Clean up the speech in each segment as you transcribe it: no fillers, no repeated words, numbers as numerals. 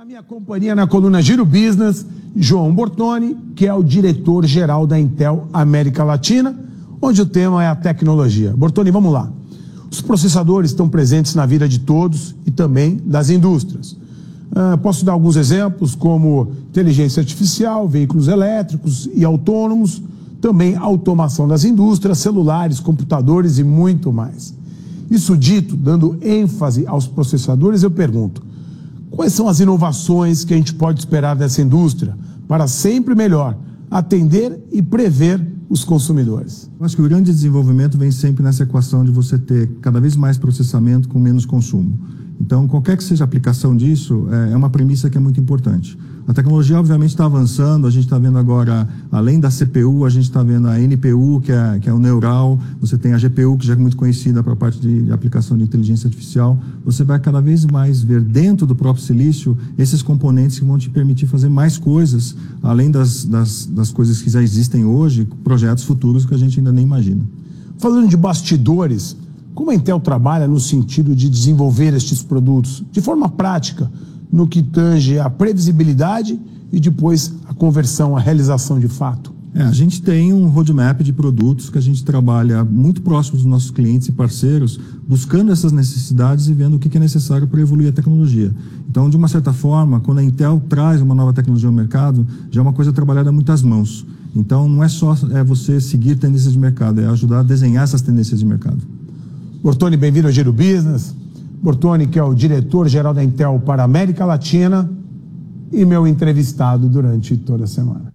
Na minha companhia, na coluna Giro Business, João Bortoni, que é o diretor-geral da Intel América Latina, onde o tema é a tecnologia. Bortoni, vamos lá. Os processadores estão presentes na vida de todos e também das indústrias. Posso dar alguns exemplos, como inteligência artificial, veículos elétricos e autônomos, também automação das indústrias, celulares, computadores e muito mais. Isso dito, dando ênfase aos processadores, eu pergunto: quais são as inovações que a gente pode esperar dessa indústria para sempre melhor atender e prever os consumidores? Eu acho que o grande desenvolvimento vem sempre nessa equação de você ter cada vez mais processamento com menos consumo. Então, qualquer que seja a aplicação disso, é uma premissa que é muito importante. A tecnologia, obviamente, está avançando. A gente está vendo agora, além da CPU, a gente está vendo a NPU, que é o neural. Você tem a GPU, que já é muito conhecida para a parte de aplicação de inteligência artificial. Você vai cada vez mais ver dentro do próprio silício esses componentes que vão te permitir fazer mais coisas, além das coisas que já existem hoje, projetos futuros que a gente ainda nem imagina. Falando de bastidores, como a Intel trabalha no sentido de desenvolver estes produtos de forma prática, no que tange a previsibilidade e depois a conversão, a realização de fato? A gente tem um roadmap de produtos que a gente trabalha muito próximo dos nossos clientes e parceiros, buscando essas necessidades e vendo o que é necessário para evoluir a tecnologia. Então, de uma certa forma, quando a Intel traz uma nova tecnologia ao mercado, já é uma coisa trabalhada a muitas mãos. Então, não é só você seguir tendências de mercado, é ajudar a desenhar essas tendências de mercado. Bortoni, bem-vindo ao Giro Business. Bortoni, que é o diretor-geral da Intel para a América Latina e meu entrevistado durante toda a semana.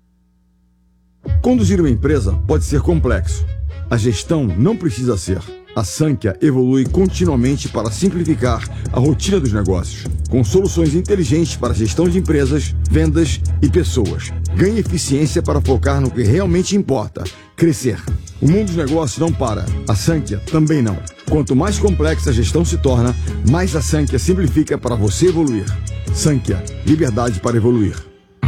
Conduzir uma empresa pode ser complexo. A gestão não precisa ser. A Sankhya evolui continuamente para simplificar a rotina dos negócios, com soluções inteligentes para a gestão de empresas, vendas e pessoas. Ganhe eficiência para focar no que realmente importa: crescer. O mundo dos negócios não para. A Sankhya também não. Quanto mais complexa a gestão se torna, mais a Sankhya simplifica para você evoluir. Sankhya, liberdade para evoluir.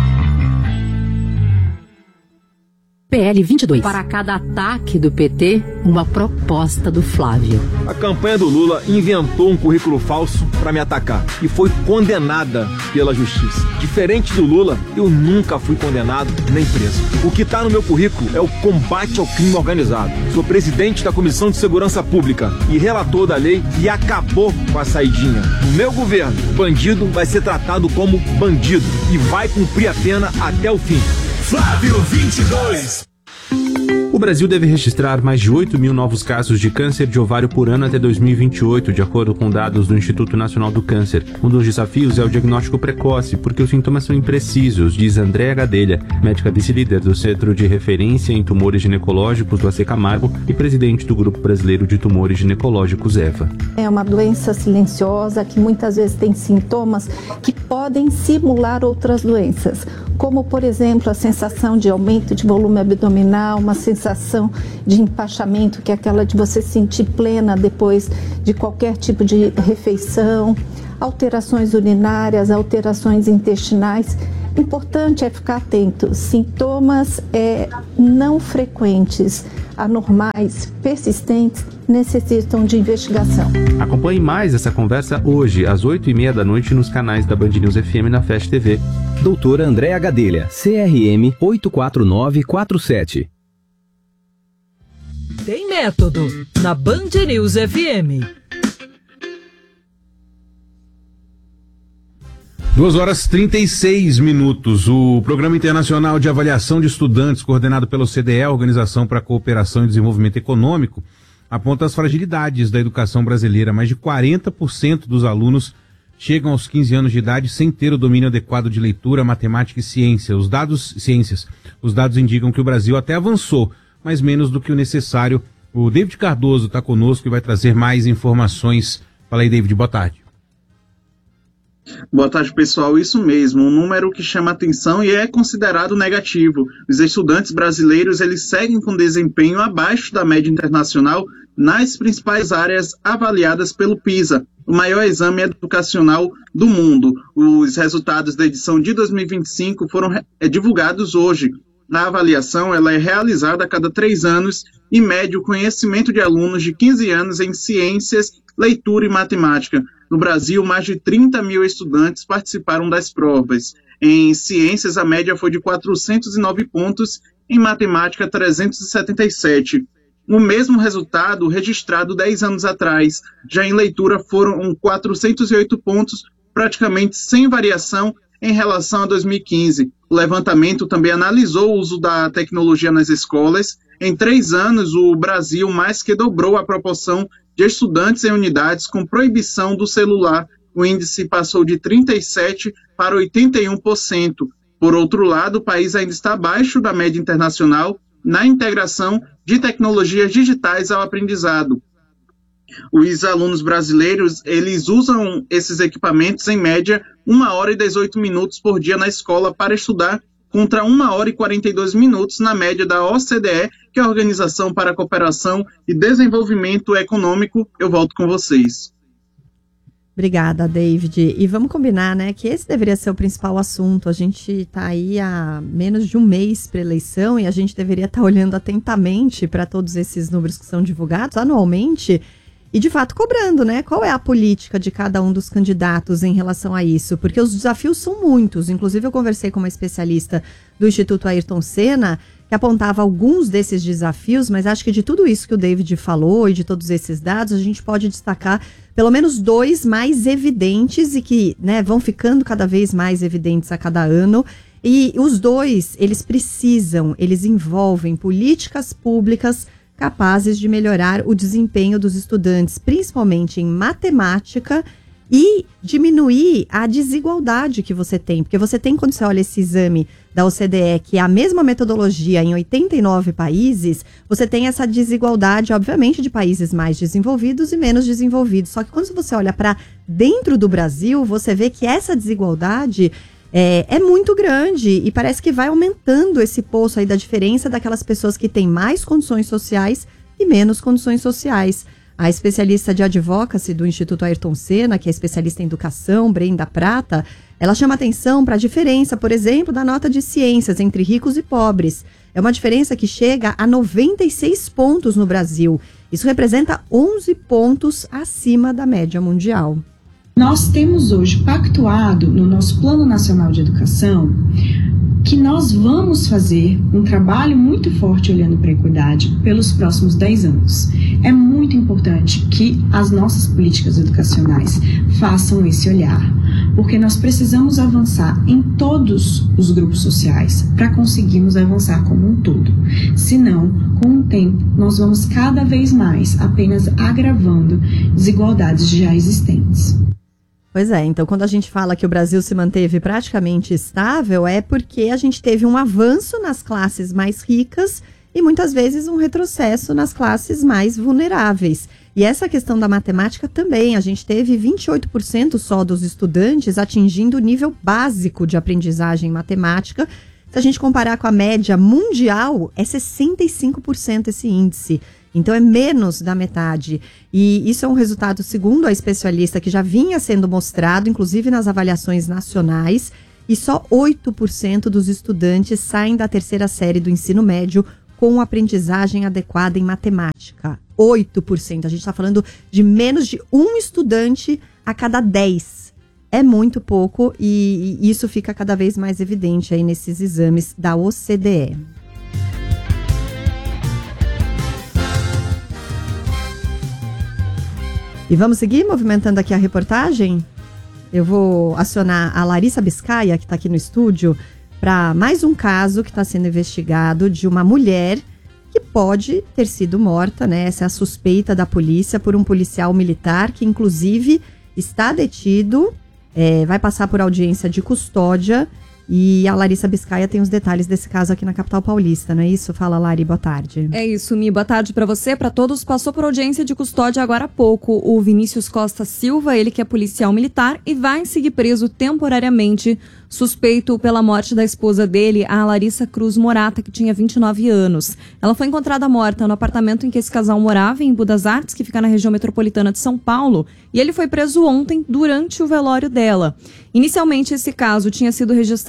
PL 22. Para cada ataque do PT, uma proposta do Flávio. A campanha do Lula inventou um currículo falso para me atacar e foi condenada pela justiça. Diferente do Lula, eu nunca fui condenado nem preso. O que está no meu currículo é o combate ao crime organizado. Sou presidente da Comissão de Segurança Pública e relator da lei e acabou com a saidinha. No meu governo, bandido vai ser tratado como bandido e vai cumprir a pena até o fim. Flávio 22. O Brasil deve registrar mais de 8 mil novos casos de câncer de ovário por ano até 2028, de acordo com dados do Instituto Nacional do Câncer. Um dos desafios é o diagnóstico precoce, porque os sintomas são imprecisos, diz Andréa Gadelha, médica vice-líder do Centro de Referência em Tumores Ginecológicos do AC Camargo e presidente do Grupo Brasileiro de Tumores Ginecológicos, EVA. É uma doença silenciosa que muitas vezes tem sintomas que podem simular outras doenças, como, por exemplo, a sensação de aumento de volume abdominal, uma sensação de empachamento, que é aquela de você sentir plena depois de qualquer tipo de refeição, alterações urinárias, alterações intestinais. Importante é ficar atento. Sintomas não frequentes, anormais, persistentes, necessitam de investigação. Acompanhe mais essa conversa hoje, às 8h30 da noite, nos canais da Band News FM na Fast TV. Doutora Andréa Gadelha, CRM 84947. Tem método na Band News FM. 2h36. O Programa Internacional de Avaliação de Estudantes, coordenado pelo CDE, Organização para a Cooperação e Desenvolvimento Econômico, aponta as fragilidades da educação brasileira. Mais de 40% dos alunos chegam aos 15 anos de idade sem ter o domínio adequado de leitura, matemática e ciência. Os dados indicam que o Brasil até avançou, mas menos do que o necessário. O David Cardoso está conosco e vai trazer mais informações. Fala aí, David, boa tarde. Boa tarde, pessoal. Isso mesmo, um número que chama atenção e é considerado negativo. Os estudantes brasileiros, eles seguem com desempenho abaixo da média internacional nas principais áreas avaliadas pelo PISA, o maior exame educacional do mundo. Os resultados da edição de 2025 foram divulgados hoje. A avaliação ela é realizada a cada 3 anos e mede o conhecimento de alunos de 15 anos em ciências, leitura e matemática. No Brasil, mais de 30 mil estudantes participaram das provas. Em ciências, a média foi de 409 pontos, em matemática, 377. O mesmo resultado registrado 10 anos atrás. Já em leitura foram 408 pontos, praticamente sem variação em relação a 2015. O levantamento também analisou o uso da tecnologia nas escolas. Em 3 anos, o Brasil mais que dobrou a proporção de estudantes em unidades com proibição do celular. O índice passou de 37% para 81%. Por outro lado, o país ainda está abaixo da média internacional na integração de tecnologias digitais ao aprendizado. Os alunos brasileiros, eles usam esses equipamentos em média 1 hora e 18 minutos por dia na escola para estudar, contra 1 hora e 42 minutos na média da OCDE, que é a Organização para a Cooperação e Desenvolvimento Econômico. Eu volto com vocês. Obrigada, David. E vamos combinar, né, que esse deveria ser o principal assunto. A gente está aí há menos de um mês para a eleição e a gente deveria estar olhando atentamente para todos esses números que são divulgados anualmente e, de fato, cobrando, né? Qual é a política de cada um dos candidatos em relação a isso? Porque os desafios são muitos. Inclusive, eu conversei com uma especialista do Instituto Ayrton Senna que apontava alguns desses desafios, mas acho que de tudo isso que o David falou e de todos esses dados, a gente pode destacar pelo menos 2 mais evidentes e que, né, vão ficando cada vez mais evidentes a cada ano. E os 2, eles envolvem políticas públicas capazes de melhorar o desempenho dos estudantes, principalmente em matemática, e diminuir a desigualdade que você tem. Porque você tem, quando você olha esse exame da OCDE, que é a mesma metodologia em 89 países, você tem essa desigualdade, obviamente, de países mais desenvolvidos e menos desenvolvidos. Só que quando você olha para dentro do Brasil, você vê que essa desigualdade é muito grande e parece que vai aumentando esse poço aí da diferença daquelas pessoas que têm mais condições sociais e menos condições sociais. A especialista de advocacy do Instituto Ayrton Senna, que é especialista em educação, Brenda Prata, ela chama atenção para a diferença, por exemplo, da nota de ciências entre ricos e pobres. É uma diferença que chega a 96 pontos no Brasil. Isso representa 11 pontos acima da média mundial. Nós temos hoje pactuado no nosso Plano Nacional de Educação que nós vamos fazer um trabalho muito forte olhando para a equidade pelos próximos 10 anos. É muito importante que as nossas políticas educacionais façam esse olhar, porque nós precisamos avançar em todos os grupos sociais para conseguirmos avançar como um todo. Senão, com o tempo, nós vamos cada vez mais apenas agravando desigualdades já existentes. Pois é, então quando a gente fala que o Brasil se manteve praticamente estável, é porque a gente teve um avanço nas classes mais ricas e muitas vezes um retrocesso nas classes mais vulneráveis. E essa questão da matemática também, a gente teve 28% só dos estudantes atingindo o nível básico de aprendizagem matemática. Se a gente comparar com a média mundial, é 65% esse índice. Então é menos da metade. E isso é um resultado, segundo a especialista, que já vinha sendo mostrado, inclusive nas avaliações nacionais, e só 8% dos estudantes saem da 3ª série do ensino médio com aprendizagem adequada em matemática. 8%. A gente está falando de menos de um estudante a cada 10. É muito pouco e isso fica cada vez mais evidente aí nesses exames da OCDE. E vamos seguir movimentando aqui a reportagem? Eu vou acionar a Larissa Biscaia, que está aqui no estúdio, para mais um caso que está sendo investigado de uma mulher que pode ter sido morta, né? Essa é a suspeita da polícia por um policial militar que, inclusive, está detido, vai passar por audiência de custódia. E a Larissa Biscaia tem os detalhes desse caso aqui na capital paulista, não é isso? Fala, Lari, boa tarde. É isso, Mi, boa tarde para você, para todos. Passou por audiência de custódia agora há pouco o Vinícius Costa Silva, ele que é policial militar e vai seguir preso temporariamente, suspeito pela morte da esposa dele, a Larissa Cruz Morata, que tinha 29 anos. Ela foi encontrada morta no apartamento em que esse casal morava, em Budas Artes, que fica na região metropolitana de São Paulo, e ele foi preso ontem durante o velório dela. Inicialmente, esse caso tinha sido registrado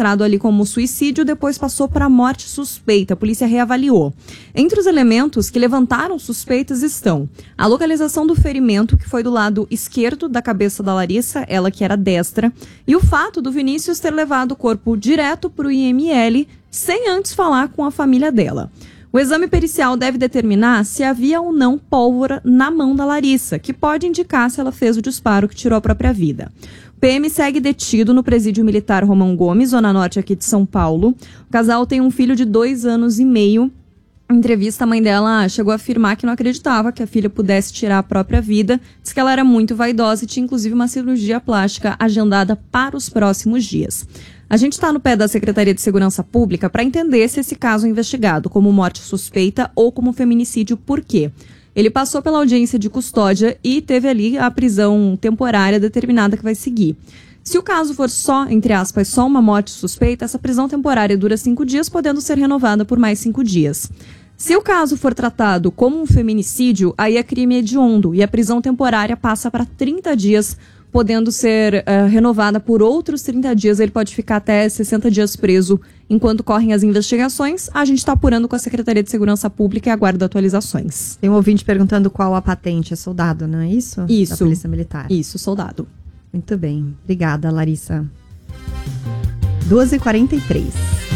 declarado ali como suicídio, depois passou para morte suspeita. A polícia reavaliou. Entre os elementos que levantaram suspeitas estão a localização do ferimento, que foi do lado esquerdo da cabeça da Larissa, ela que era destra, e o fato do Vinícius ter levado o corpo direto para o IML sem antes falar com a família dela. O exame pericial deve determinar se havia ou não pólvora na mão da Larissa, que pode indicar se ela fez o disparo que tirou a própria vida. O PM segue detido no presídio militar Romão Gomes, zona norte aqui de São Paulo. O casal tem um filho de 2 anos e meio. Em entrevista, a mãe dela chegou a afirmar que não acreditava que a filha pudesse tirar a própria vida. Diz que ela era muito vaidosa e tinha inclusive uma cirurgia plástica agendada para os próximos dias. A gente está no pé da Secretaria de Segurança Pública para entender se esse caso é investigado como morte suspeita ou como feminicídio. Por quê? Ele passou pela audiência de custódia e teve ali a prisão temporária determinada que vai seguir. Se o caso for só, entre aspas, só uma morte suspeita, essa prisão temporária dura 5 dias, podendo ser renovada por mais 5 dias. Se o caso for tratado como um feminicídio, aí é crime hediondo e a prisão temporária passa para 30 dias, podendo ser renovada por outros 30 dias. Ele pode ficar até 60 dias preso enquanto correm as investigações. A gente está apurando com a Secretaria de Segurança Pública e aguarda atualizações. Tem um ouvinte perguntando qual a patente. É soldado, não é isso? Isso. Da Polícia Militar. Isso, soldado. Muito bem. Obrigada, Larissa. 2h43.